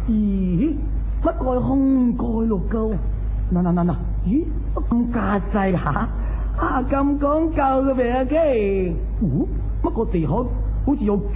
咦？乜蓋空蓋六高？嗱，咦？咁架勢吓？咁講究嘅咩嘅？乜個地殼好似有